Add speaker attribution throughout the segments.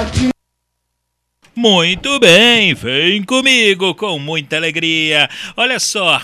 Speaker 1: Muito bem, vem comigo com muita alegria. Olha só,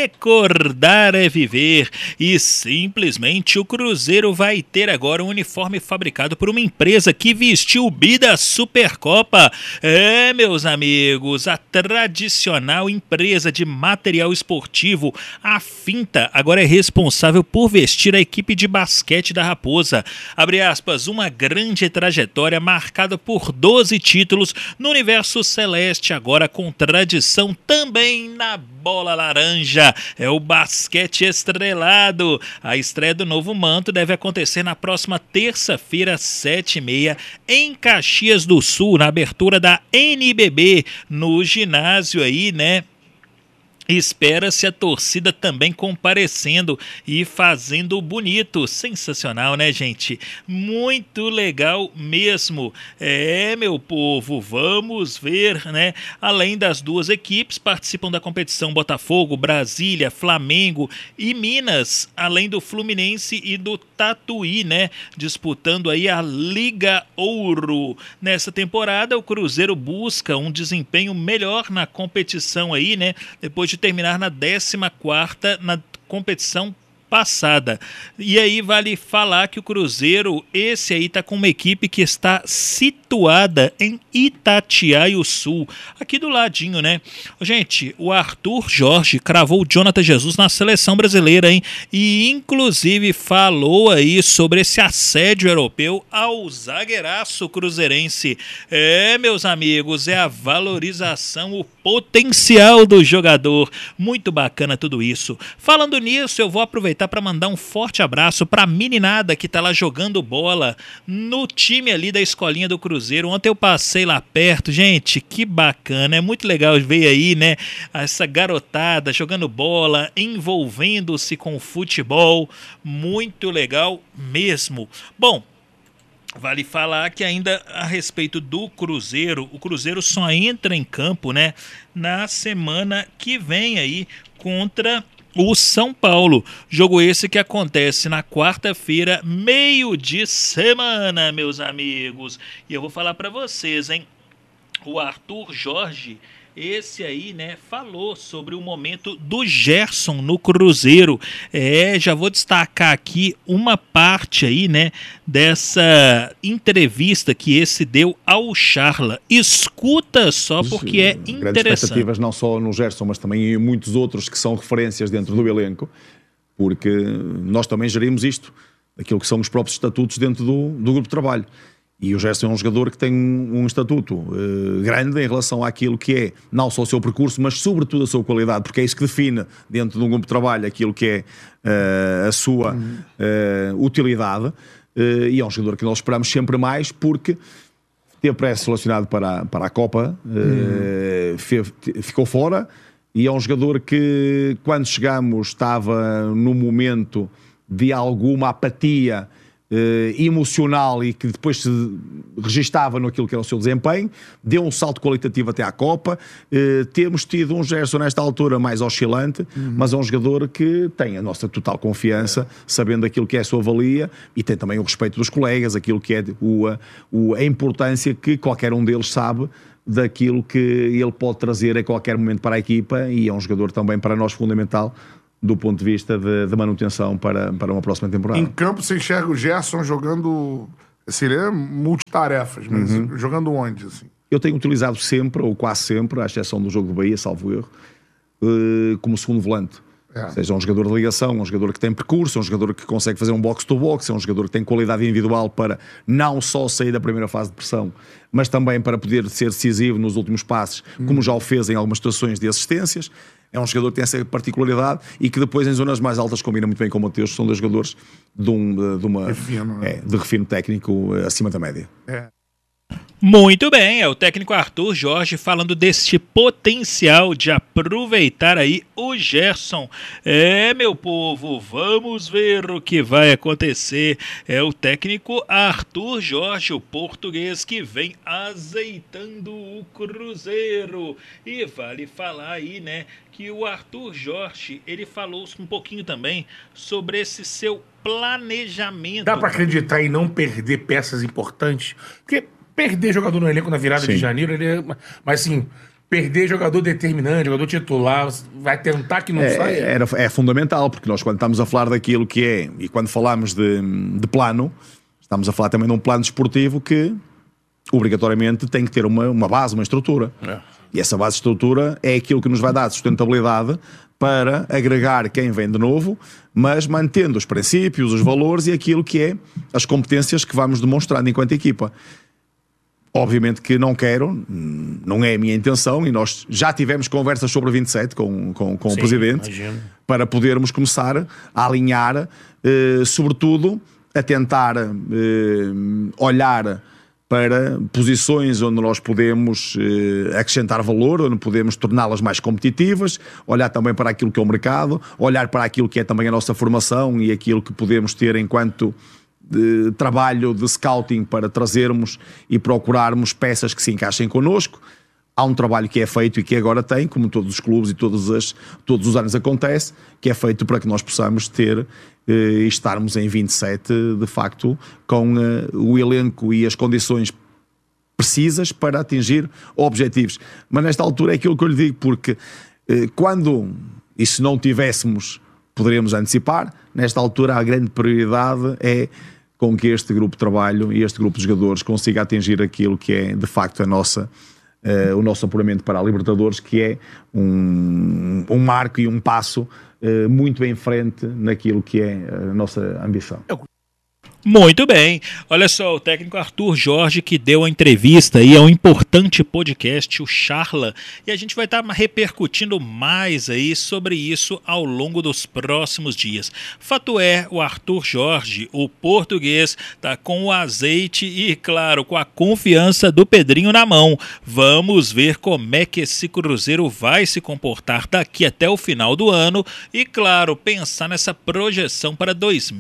Speaker 1: recordar é viver e simplesmente o Cruzeiro vai ter agora um uniforme fabricado por uma empresa que vestiu o bi da Supercopa. É, meus amigos, a tradicional empresa de material esportivo, a Finta, agora é responsável por vestir a equipe de basquete da Raposa. Abre aspas, uma grande trajetória marcada por 12 títulos no universo celeste, agora com tradição também na bola laranja. É o basquete estrelado. A estreia do novo manto deve acontecer na próxima terça-feira, 7h30, em Caxias do Sul, na abertura da NBB, no ginásio aí, né? Espera-se a torcida também comparecendo e fazendo bonito. Sensacional, né, gente? Muito legal mesmo. É, meu povo, vamos ver, né? Além das duas equipes, participam da competição Botafogo, Brasília, Flamengo e Minas, além do Fluminense e do Tatuí, né? Disputando aí a Liga Ouro. Nessa temporada, o Cruzeiro busca um desempenho melhor na competição aí, né? Depois de terminar na 14ª na competição passada. E aí vale falar que o Cruzeiro, esse aí tá com uma equipe que está situada em Itatiaia-Sul, aqui do ladinho, né? Gente, o Arthur Jorge cravou o Jonathan Jesus na seleção brasileira, hein? E inclusive falou aí sobre esse assédio europeu ao zagueiraço cruzeirense. É, meus amigos, é a valorização, o potencial do jogador. Muito bacana tudo isso. Falando nisso, eu vou aproveitar para mandar um forte abraço para a meninada que tá lá jogando bola no time ali da escolinha do Cruzeiro. Ontem eu passei lá perto, gente, que bacana, é muito legal ver aí, né, essa garotada jogando bola, envolvendo-se com o futebol, muito legal mesmo. Bom, vale falar que ainda a respeito do Cruzeiro, o Cruzeiro só entra em campo, né, na semana que vem aí contra o São Paulo. Jogo esse que acontece na quarta-feira, meio de semana, meus amigos. E eu vou falar para vocês, hein? O Arthur Jorge, esse aí, né, falou sobre o momento do Gerson no Cruzeiro. Já vou destacar aqui uma parte aí, né, dessa entrevista que esse deu ao Charla. Escuta só porque é interessante.
Speaker 2: Grandes expectativas não só no Gerson, mas também em muitos outros que são referências dentro do elenco, porque nós também gerimos isto, aquilo que são os próprios estatutos dentro do grupo de trabalho. E o Gerson é um jogador que tem um estatuto grande em relação àquilo que é não só o seu percurso, mas sobretudo a sua qualidade, porque é isso que define dentro de um grupo de trabalho aquilo que é a sua utilidade. E é um jogador que nós esperamos sempre mais, porque teve pré-selecionado para a Copa, ficou fora, e é um jogador que quando chegamos estava no momento de alguma apatia emocional e que depois se registava naquilo que era o seu desempenho, deu um salto qualitativo até à Copa. Temos tido um Gerson nesta altura mais oscilante, mas é um jogador que tem a nossa total confiança, sabendo aquilo que é a sua valia, e tem também o respeito dos colegas, aquilo que é a importância que qualquer um deles sabe daquilo que ele pode trazer a qualquer momento para a equipa, e é um jogador também para nós fundamental do ponto de vista de manutenção para uma próxima temporada.
Speaker 3: Em campo você enxerga o Gerson jogando, seria multitarefas, mas jogando onde? Assim?
Speaker 2: Eu tenho utilizado sempre, ou quase sempre, à exceção do jogo do Bahia, salvo erro, como segundo volante. Ou seja, é um jogador de ligação, um jogador que tem percurso, é um jogador que consegue fazer um box-to-box, é um jogador que tem qualidade individual para não só sair da primeira fase de pressão, mas também para poder ser decisivo nos últimos passos, como já o fez em algumas situações de assistências. É um jogador que tem essa particularidade e que depois em zonas mais altas combina muito bem com o Mateus. São dois jogadores de refino técnico acima da média.
Speaker 1: Muito bem, é o técnico Arthur Jorge falando deste potencial de aproveitar aí o Gerson. Meu povo, vamos ver o que vai acontecer. É o técnico Arthur Jorge, o português que vem azeitando o Cruzeiro. E vale falar aí, né, que o Arthur Jorge, ele falou um pouquinho também sobre esse seu planejamento.
Speaker 4: Dá para acreditar em não perder peças importantes? Porque perder jogador no elenco na virada de
Speaker 2: Sim.
Speaker 4: janeiro, mas assim, perder jogador determinante, jogador titular, vai tentar que não saia?
Speaker 2: É fundamental, porque nós quando estamos a falar daquilo que é, e quando falamos de plano, estamos a falar também de um plano desportivo que obrigatoriamente tem que ter uma base, uma estrutura. E essa base de estrutura é aquilo que nos vai dar sustentabilidade para agregar quem vem de novo, mas mantendo os princípios, os valores e aquilo que é as competências que vamos demonstrando enquanto equipa. Obviamente que não quero, não é a minha intenção, e nós já tivemos conversas sobre o 27 com o Presidente,
Speaker 4: imagino,
Speaker 2: para podermos começar a alinhar, sobretudo a tentar olhar para posições onde nós podemos acrescentar valor, onde podemos torná-las mais competitivas, olhar também para aquilo que é o mercado, olhar para aquilo que é também a nossa formação e aquilo que podemos ter enquanto trabalho de scouting para trazermos e procurarmos peças que se encaixem connosco. Há um trabalho que é feito e que agora tem, como todos os clubes e todos os anos acontece, que é feito para que nós possamos ter e estarmos em 27, de facto, com o elenco e as condições precisas para atingir objetivos. Mas nesta altura é aquilo que eu lhe digo, porque quando, e se não tivéssemos, poderíamos antecipar, nesta altura a grande prioridade é com que este grupo de trabalho e este grupo de jogadores consiga atingir aquilo que é, de facto, o nosso apuramento para a Libertadores, que é um marco e um passo muito em frente naquilo que é a nossa ambição.
Speaker 1: Muito bem. Olha só, o técnico Arthur Jorge, que deu a entrevista aí a um importante podcast, o Charla, e a gente vai estar repercutindo mais aí sobre isso ao longo dos próximos dias. Fato é, o Arthur Jorge, o português, tá com o azeite e, claro, com a confiança do Pedrinho na mão. Vamos ver como é que esse Cruzeiro vai se comportar daqui até o final do ano e, claro, pensar nessa projeção para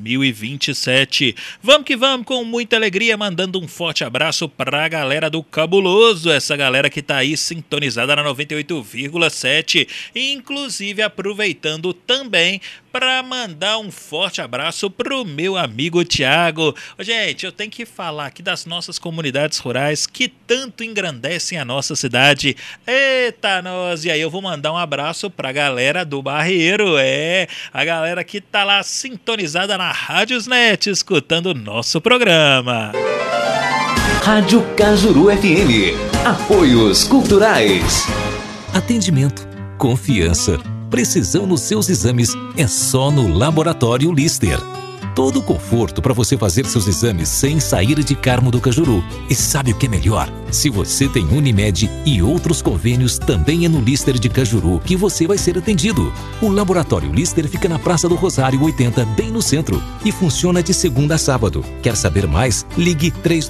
Speaker 1: 2027. Vamos que vamos, com muita alegria, mandando um forte abraço para a galera do Cabuloso, essa galera que está aí sintonizada na 98,7, inclusive aproveitando também para mandar um forte abraço pro meu amigo Thiago. Gente, eu tenho que falar aqui das nossas comunidades rurais que tanto engrandecem a nossa cidade. Eita nós! E aí eu vou mandar um abraço pra galera do Barreiro, a galera que tá lá sintonizada na Rádiosnet, escutando o nosso programa.
Speaker 5: Rádio Cajuru FM. Apoios culturais. Atendimento, confiança, precisão nos seus exames é só no Laboratório Lister. Todo o conforto para você fazer seus exames sem sair de Carmo do Cajuru. E sabe o que é melhor? Se você tem Unimed e outros convênios, também é no Lister de Cajuru que você vai ser atendido. O Laboratório Lister fica na Praça do Rosário 80, bem no centro, e funciona de segunda a sábado. Quer saber mais? Ligue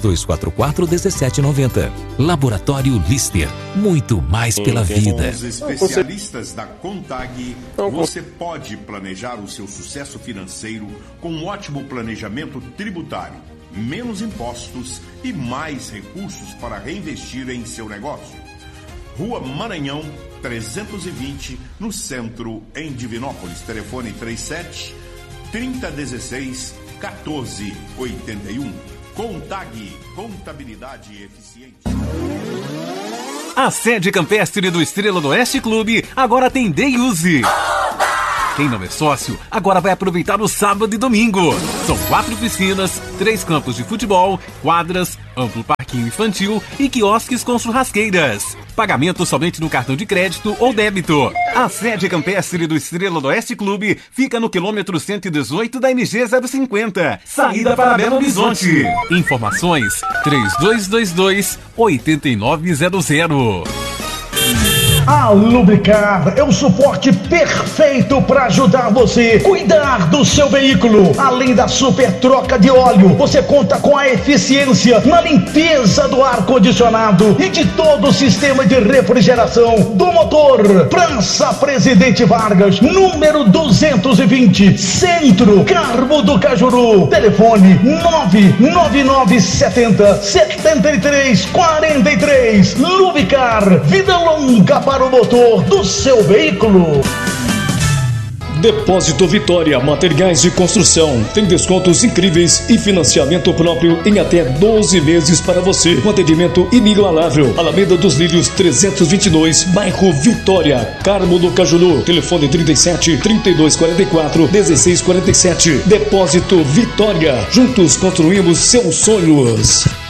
Speaker 5: 3244-1790. Laboratório Lister, muito mais pela vida.
Speaker 6: Com os especialistas da Contag, você pode planejar o seu sucesso financeiro com um ótimo planejamento tributário, menos impostos e mais recursos para reinvestir em seu negócio. Rua Maranhão, 320, no centro, em Divinópolis. Telefone 37-3016-1481. Contag, contabilidade eficiente.
Speaker 7: A sede campestre do Estrela do Oeste Clube agora tem Day Use. Quem não é sócio, agora vai aproveitar o sábado e domingo. São 4 piscinas, 3 campos de futebol, quadras, amplo parquinho infantil e quiosques com churrasqueiras. Pagamento somente no cartão de crédito ou débito. A sede campestre do Estrela do Oeste Clube fica no quilômetro 118 da MG 050, saída para Belo Horizonte. Informações 3222-8900.
Speaker 8: A Lubricar é o suporte perfeito para ajudar você a cuidar do seu veículo. Além da super troca de óleo, você conta com a eficiência na limpeza do ar-condicionado e de todo o sistema de refrigeração do motor. Praça Presidente Vargas, número 220, Centro, Carmo do Cajuru. Telefone 99970-7343. Lubricar, vida longa para o motor do seu veículo.
Speaker 9: Depósito Vitória, materiais de construção. Tem descontos incríveis e financiamento próprio em até 12 vezes para você. Um atendimento inigualável. Alameda dos Lírios 322, bairro Vitória, Carmo do Cajuru. Telefone 37 3244 1647. Depósito Vitória. Juntos construímos seus sonhos.